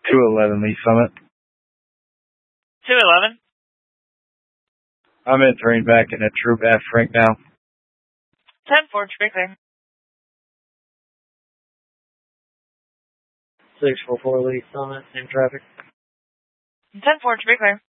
211 Lee Summit. 211? I'm entering back in a Troop F right now. 10-4, to be clear. 644 Lee Summit, same traffic. 10-4, to be clear.